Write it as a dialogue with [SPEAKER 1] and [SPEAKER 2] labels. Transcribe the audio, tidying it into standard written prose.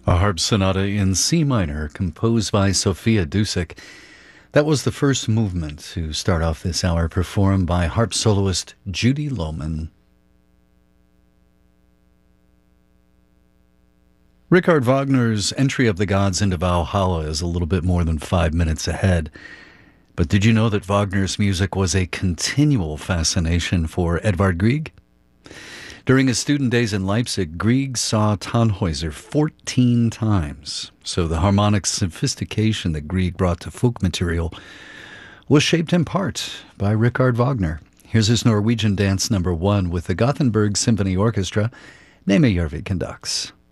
[SPEAKER 1] A harp sonata in C minor, composed by Sophia Dusick. That was the first movement to start off this hour, performed by harp soloist Judy Lohman. Richard Wagner's entry of the gods into Valhalla is a little bit more than 5 minutes ahead. But did you know that Wagner's music was a continual fascination for Edvard Grieg? During his student days in Leipzig, Grieg saw Tannhäuser 14 times, so the harmonic sophistication that Grieg brought to folk material was shaped in part by Richard Wagner. Here's his Norwegian Dance No. 1 with the Gothenburg Symphony Orchestra. Neme Järvi conducts.